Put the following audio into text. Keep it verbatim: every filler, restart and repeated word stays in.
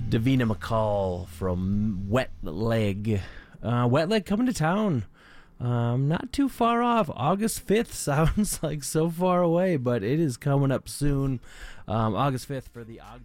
Davina McCall from Wet Leg. Uh, Wet Leg coming to town. Um, not too far off. August fifth sounds like so far away, but it is coming up soon. Um, August fifth for the Ogden.